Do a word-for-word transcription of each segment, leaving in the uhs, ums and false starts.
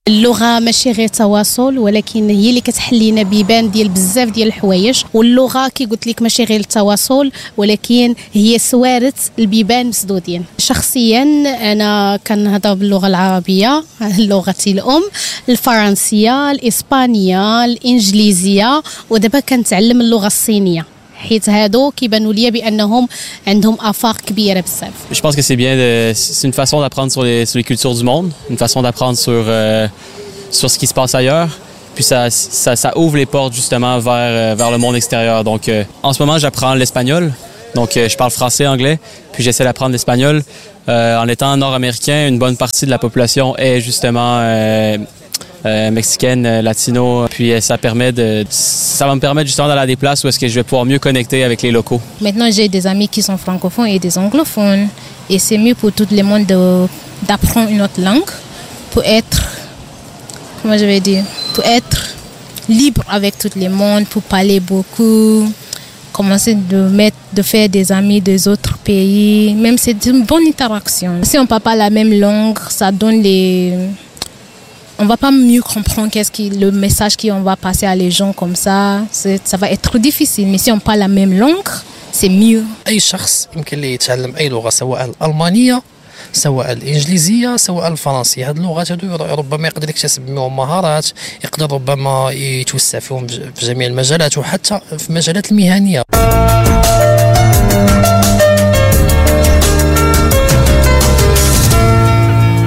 اللغه ماشي غير تواصل، ولكن هي اللي كتحل لنا بيبان ديال بزاف ديال الحوايج. واللغه كي قلت لك ماشي غير التواصل، ولكن هي سواره البيبان مسدودين. شخصيا انا كنهضر باللغه العربيه لغتي الام، الفرنسيه، الاسبانيه، الانجليزيه، ودابا كنتعلم اللغه الصينيه، حيت هادو كيبانوا ليا بانهم عندهم افاق كبيره بزاف. Je pense que c'est bien de, c'est une façon d'apprendre sur les, sur les cultures du monde, une façon d'apprendre sur euh, sur ce qui se passe ailleurs, puis ça ça ça ouvre les portes justement vers vers le monde extérieur. Donc euh, en ce moment, j'apprends l'espagnol. Donc euh, je parle français, anglais, puis j'essaie d'apprendre l'espagnol. Euh, en étant nord-américain, une bonne partie de la population est justement euh, Euh, mexicaine, euh, latino, puis euh, ça permet de, ça va me permettre justement d'aller à des places où est-ce que je vais pouvoir mieux connecter avec les locaux. Maintenant, j'ai des amis qui sont francophones et des anglophones, et c'est mieux pour tout le monde de, d'apprendre une autre langue pour être, comment je vais dire, pour être libre avec tout le monde, pour parler beaucoup, commencer de mettre, de faire des amis des autres pays. Même c'est une bonne interaction. Si on ne parle pas la même langue, ça donne les on va pas mieux comprendre qu'est-ce qui le message qu'on va passer à les gens comme ça, c'est, ça va être difficile. Mais si on parle la même langue, c'est mieux. أي شخص يمكن ليه يتعلم أي لغة، سواء الألمانية سواء الإنجليزية سواء الفرنسية. هذه اللغات هذو ربما يقدر يكتسب منهم مهارات، يقدر ربما يتوسع فيهم في جميع المجالات وحتى في المجالات المهنية.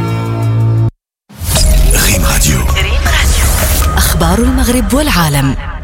أخبار المغرب والعالم.